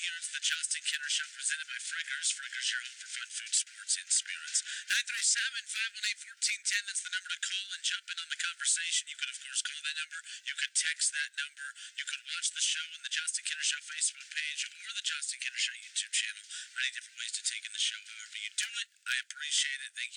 here. It's the Justin Kinner Show presented by Frickers. Frickers, your home for fun food, sports, and spirits. 937-518-1410. That's the number to call and jump in on the conversation. You could, of course, call that number. You could text that number. You could watch the show on the Justin Kinner Show Facebook page or the Justin Kinner Show YouTube channel. Many different ways to take in the show. However you do it, I appreciate it. Thank you.